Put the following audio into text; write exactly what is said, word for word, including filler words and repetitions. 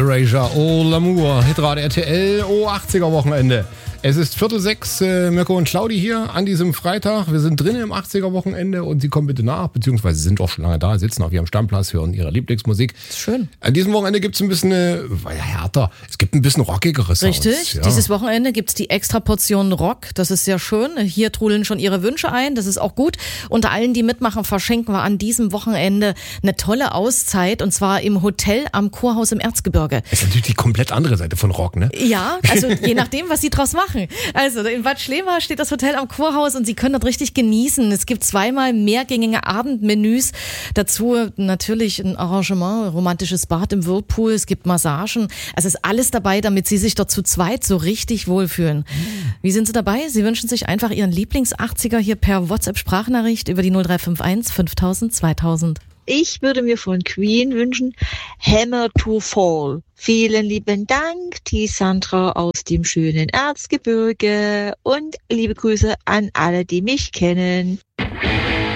Erasure, Oh L'amour, Hitrate R T L, Oh achtziger Wochenende. Es ist Viertel sechs, äh, Mirko und Claudi hier an diesem Freitag. Wir sind drinnen im achtziger Wochenende und Sie kommen bitte nach, beziehungsweise sind auch schon lange da, sitzen auf Ihrem Stammplatz, hören Ihre Lieblingsmusik. Schön. An diesem Wochenende gibt es ein bisschen äh, ja, härter, es gibt ein bisschen rockigere Sounds. Richtig, ja. Dieses Wochenende gibt es die extra Portion Rock, das ist sehr schön. Hier trudeln schon Ihre Wünsche ein, das ist auch gut. Unter allen, die mitmachen, verschenken wir an diesem Wochenende eine tolle Auszeit und zwar im Hotel am Kurhaus im Erzgebirge. Das ist natürlich die komplett andere Seite von Rock, ne? Ja, also je nachdem, was Sie draus machen. Also in Bad Schlema steht das Hotel am Kurhaus und Sie können dort richtig genießen. Es gibt zweimal mehrgängige Abendmenüs. Dazu natürlich ein Arrangement, romantisches Bad im Whirlpool. Es gibt Massagen. Es ist alles dabei, damit Sie sich dort zu zweit so richtig wohlfühlen. Wie sind Sie dabei? Sie wünschen sich einfach Ihren Lieblings-achtziger hier per WhatsApp-Sprachnachricht über die null drei fünf eins fünftausend zweitausend. Ich würde mir von Queen wünschen, Hammer to Fall. Vielen lieben Dank, die Sandra aus dem schönen Erzgebirge und liebe Grüße an alle, die mich kennen.